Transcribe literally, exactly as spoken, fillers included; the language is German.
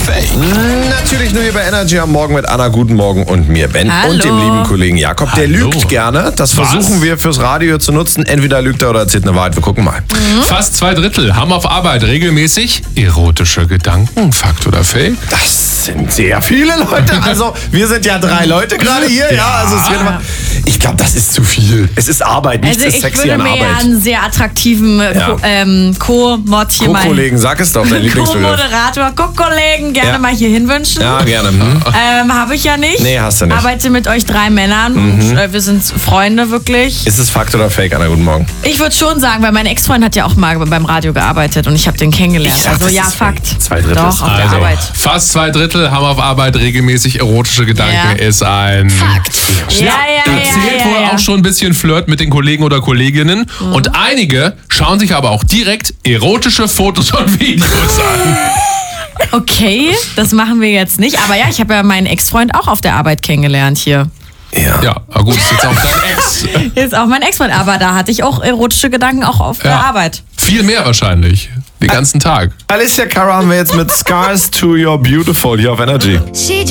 Fake? Natürlich nur hier bei Energy am Morgen mit Anna, guten Morgen und mir, Ben. Hallo. Und dem lieben Kollegen Jakob. Der Hallo. lügt gerne. Das Was? versuchen wir fürs Radio zu nutzen. Entweder lügt er oder erzählt eine Wahrheit. Wir gucken mal. Fast zwei Drittel haben auf Arbeit regelmäßig erotische Gedanken. Fakt oder Fake? Das sind sehr viele Leute. Also wir sind ja drei Leute gerade hier. Ja, also es wird immer, ich glaube, das ist zu viel. Es ist Arbeit, nichts Also ist ich sexy würde an mir ja Arbeit. einen sehr attraktiven äh, Ja. Co- ähm, Co-Mod hier mal. Co-Kollegen, sag es doch, dein Lieblingsbegriff. Co-Moderator, Co-Kollegen gerne Ja. mal hier hinwünschen. Ja, gerne. Hm? Ähm, habe ich ja nicht. Nee, hast du nicht. Arbeite mit euch drei Männern und äh, wir sind Freunde wirklich. Ist es Fakt oder Fake, Anna? Guten Morgen. Ich würde schon sagen, weil mein Ex-Freund hat ja auch mal beim Radio gearbeitet und ich habe den kennengelernt. Ich sag, also das ja, ist Fakt. fake. Zwei Drittel Doch, ist- auf der Also, Arbeit. fast zwei Drittel haben auf Arbeit regelmäßig erotische Gedanken. Ja. Ist ein Fakt. Ja, ja, Da ja, zählt ja, wohl ja. auch schon ein bisschen Flirt mit den Kollegen oder Kolleginnen. Und einige schauen sich aber auch direkt erotische Fotos und Videos an. Okay, das machen wir jetzt nicht. Aber ja, ich habe ja meinen Ex-Freund auch auf der Arbeit kennengelernt hier. Ja. Ja, aber gut, ist jetzt auch dein Ex. Ist auch mein Ex-Freund, aber da hatte ich auch erotische Gedanken auch auf der Ja. Arbeit. Viel mehr wahrscheinlich. Den ganzen Tag. Alicia Cara haben wir jetzt mit Scars to Your Beautiful hier auf Energy. She